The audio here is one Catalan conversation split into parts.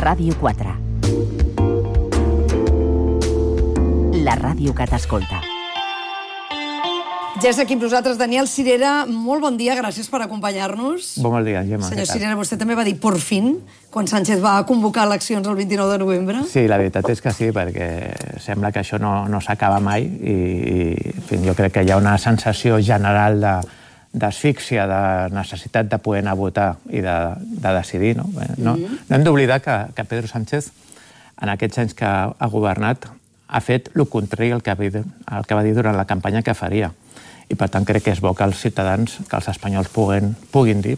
Ràdio 4. La ràdio que t'escolta. Ja és aquí amb nosaltres Daniel Sirera. Molt bon dia, gràcies per acompanyar-nos. Bon dia, Gemma. Senyor Sirera, vostè també va dir por fin quan Sánchez va convocar eleccions el 29 de novembre. Sí, la veritat és que sí, perquè sembla que això no s'acaba mai i en fi, jo crec que hi ha una sensació general d'asfíxia, de necessitat de poder anar a votar i de decidir. No hem d'oblidar que Pedro Sánchez, en aquests anys que ha governat, ha fet el contrari al que va dir durant la campanya que faria. I, per tant, crec que és bo que els ciutadans, que els espanyols puguem dir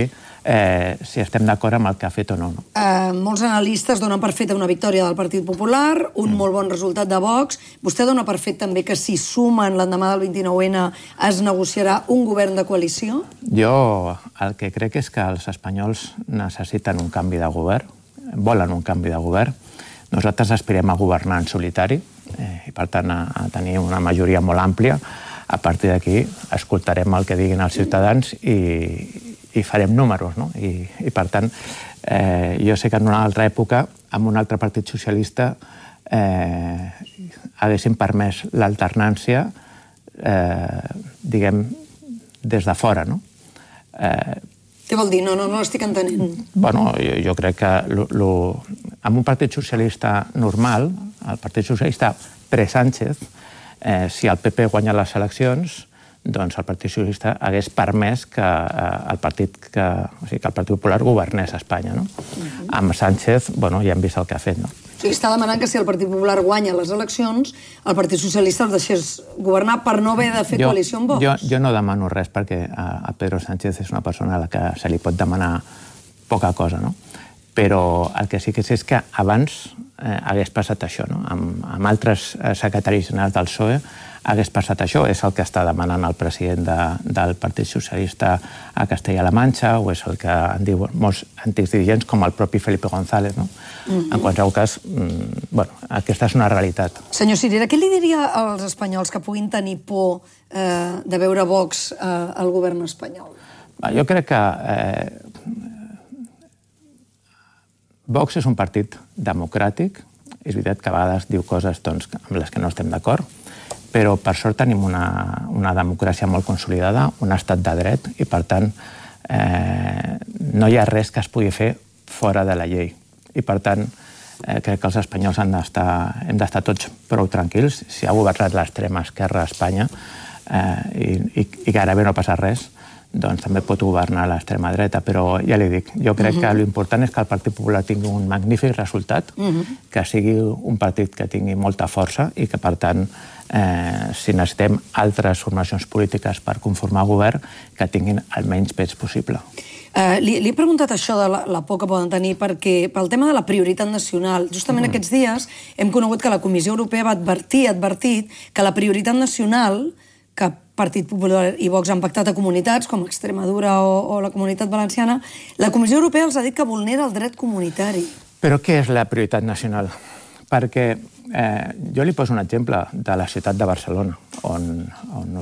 si estem d'acord amb el que ha fet o no. Molts analistes donen per feta una victòria del Partit Popular, un molt bon resultat de Vox. Vostè dona per fet també que si sumen l'endemà del 29N es negociarà un govern de coalició? Jo el que crec és que els espanyols necessiten un canvi de govern, volen un canvi de govern. Nosaltres aspirem a governar en solitari i, per tant, a tenir una majoria molt àmplia. A partir d'aquí escoltarem el que diguin els ciutadans i farem números. I per tant, jo sé que en una altra època, amb un altre partit socialista, haguéssim permès l'alternància, diguem, des de fora. Què vol dir? No l'estic entenent. Bueno, jo crec que amb un partit socialista normal, el partit socialista pre-Sánchez, si el PP guanya les eleccions, doncs el Partit Socialista hagués permès que el Partit Popular governés a Espanya. Amb Sánchez, ja hem vist el que ha fet. O sigui, està demanant que si el Partit Popular guanya les eleccions, el Partit Socialista els deixés governar per no haver de fer coalició amb Vox? Jo no demano res perquè a Pedro Sánchez és una persona a la que se li pot demanar poca cosa, però el que sí que sé és que abans hagués passat això. Amb altres secretaris generals del PSOE hagués passat això. És el que està demanant el president del Partit Socialista a Castella-La Manxa, o és el que en diuen molts antics dirigents, com el propi Felipe González. En qualsevol cas, aquesta és una realitat. Senyor Sirera, què li diria als espanyols que puguin tenir por de veure Vox al govern espanyol? Jo crec que Vox és un partit democràtic. És veritat que a vegades diu coses amb les que no estem d'acord, però per sort tenim una democràcia molt consolidada, un estat de dret, i per tant no hi ha res que es pugui fer fora de la llei. I per tant crec que els espanyols hem d'estar tots prou tranquils. Si ha governat l'extrema esquerra a Espanya i gairebé no passa res, doncs també pot governar l'extrema dreta, però ja li dic, jo crec que l'important és que el Partit Popular tingui un magnífic resultat, que sigui un partit que tingui molta força i que, per tant, si necessitem altres formacions polítiques per conformar govern, que tinguin el menys pes possible. Li he preguntat això de la por que poden tenir perquè pel tema de la prioritat nacional, justament aquests dies hem conegut que la Comissió Europea va advertit que la prioritat nacional que Partit Popular i Vox han pactat a comunitats, com Extremadura o la Comunitat Valenciana, la Comissió Europea els ha dit que vulnera el dret comunitari. Però què és la prioritat nacional? Perquè jo li poso un exemple de la ciutat de Barcelona, on